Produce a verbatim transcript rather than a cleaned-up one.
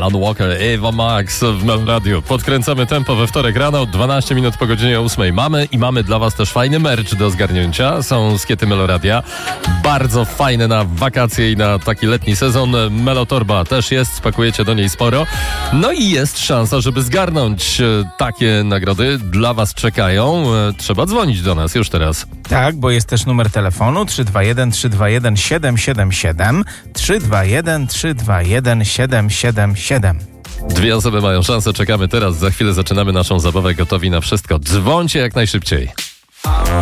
Alan Walker, Eva Max w Melo Radio. Podkręcamy tempo we wtorek rano, dwanaście minut po godzinie ósmej. Mamy i mamy dla was też fajny merch do zgarnięcia. Są skiety Melo Radia. Bardzo fajne na wakacje i na taki letni sezon. Melo Torba też jest, spakujecie do niej sporo. No i jest szansa, żeby zgarnąć takie nagrody. Dla was czekają. Trzeba dzwonić do nas już teraz. Tak, bo jest też numer telefonu trzy dwa jeden trzy dwa jeden siedem siedem siedem, trzy dwa jeden trzy dwa jeden siedem siedem siedem. Dwie osoby mają szansę, czekamy teraz. Za chwilę zaczynamy naszą zabawę. Gotowi na wszystko. Dzwońcie jak najszybciej.